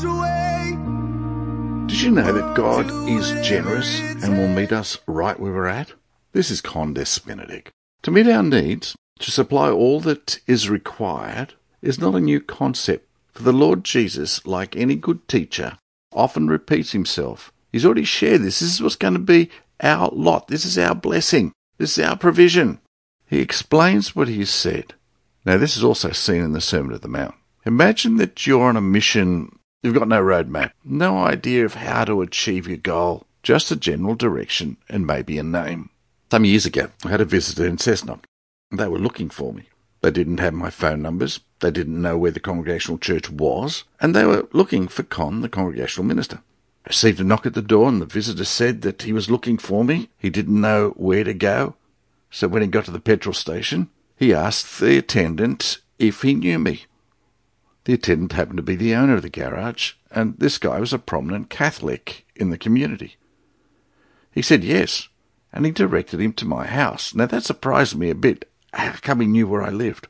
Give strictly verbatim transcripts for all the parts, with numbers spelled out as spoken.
away. Did you know that God is generous and will meet us right where we're at? This is Con Des Benedict. To meet our needs, to supply all that is required, is not a new concept. For the Lord Jesus, like any good teacher, often repeats himself. He's already shared this. This is what's going to be our lot. This is our blessing. This is our provision. He explains what he has said. Now, this is also seen in the Sermon on the Mount. Imagine that you're on a mission. You've got no roadmap, no idea of how to achieve your goal, just a general direction and maybe a name. Some years ago, I had a visitor in Cessnock. They were looking for me. They didn't have my phone numbers. They didn't know where the Congregational Church was. And they were looking for Con, the Congregational Minister. I received a knock at the door, and the visitor said that he was looking for me. He didn't know where to go. So when he got to the petrol station, he asked the attendant if he knew me. The attendant happened to be the owner of the garage, and this guy was a prominent Catholic in the community. He said yes, and he directed him to my house. Now that surprised me a bit. How come he knew where I lived?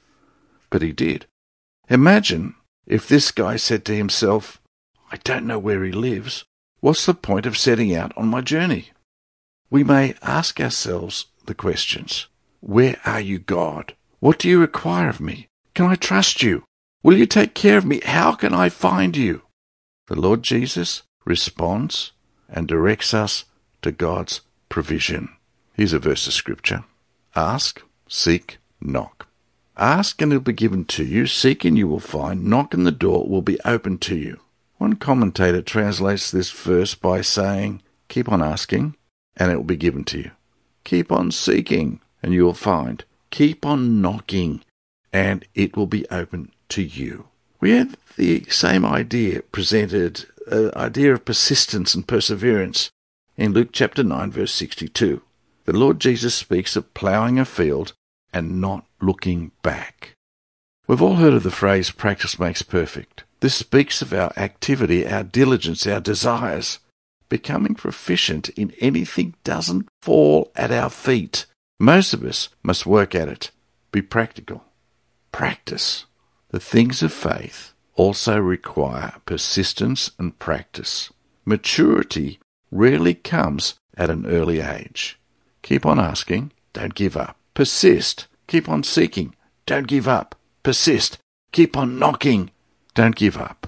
But he did. Imagine if this guy said to himself, I don't know where he lives. What's the point of setting out on my journey? We may ask ourselves the questions. Where are you, God? What do you require of me? Can I trust you? Will you take care of me? How can I find you? The Lord Jesus responds and directs us to God's provision. Here's a verse of Scripture. Ask, seek, knock. Ask and it will be given to you. Seek and you will find. Knock and the door will be opened to you. One commentator translates this verse by saying, keep on asking and it will be given to you. Keep on seeking and you will find. Keep on knocking and it will be opened to you. We have the same idea presented, an idea of persistence and perseverance in Luke chapter nine verse sixty-two. The Lord Jesus speaks of ploughing a field and not looking back. We've all heard of the phrase, practice makes perfect. This speaks of our activity, our diligence, our desires. Becoming proficient in anything doesn't fall at our feet. Most of us must work at it. Be practical. Practice. The things of faith also require persistence and practice. Maturity rarely comes at an early age. Keep on asking. Don't give up. Persist. Keep on seeking. Don't give up. Persist. Keep on knocking. Don't give up.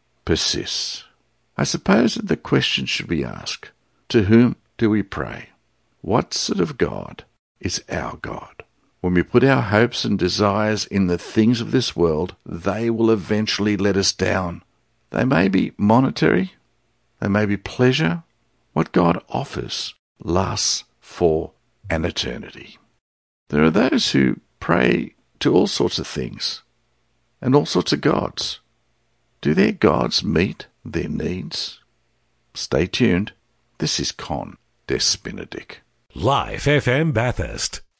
Persist. I suppose that the question should be asked, to whom do we pray? What sort of God is our God? When we put our hopes and desires in the things of this world, they will eventually let us down. They may be monetary. They may be pleasure. What God offers lasts for an eternity. There are those who pray to all sorts of things and all sorts of gods. Do their gods meet their needs? Stay tuned. This is Con Des Benedict. Live F M Bathurst.